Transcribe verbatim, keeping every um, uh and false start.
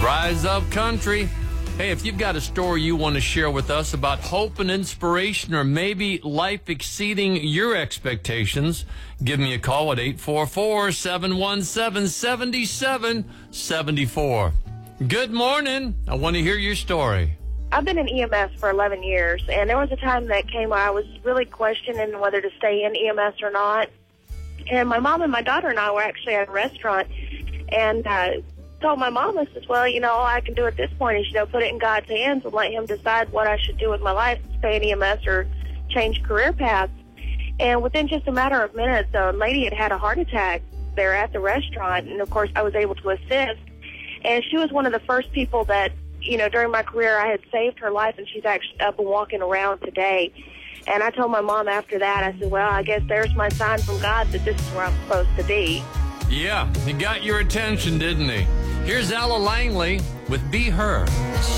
Rise Up Country. Hey, if you've got a story you want to share with us about hope and inspiration or maybe life exceeding your expectations, give me a call at eight four four, seven one seven, seven seven seven four. Good morning. I want to hear your story. I've been in E M S for eleven years, and there was a time that came where I was really questioning whether to stay in E M S or not. And my mom and my daughter and I were actually at a restaurant, and uh, told my mom, I said, well, you know, all I can do at this point is, you know, put it in God's hands and let him decide what I should do with my life, stay in E M S or change career paths. And within just a matter of minutes, a lady had had a heart attack there at the restaurant, and, of course, I was able to assist. And she was one of the first people that, you know, during my career I had saved her life, and she's actually up and walking around today. And I told my mom after that, I said, well, I guess there's my sign from God that this is where I'm supposed to be. Yeah, he got your attention, didn't he? Here's Ella Langley with Be Her.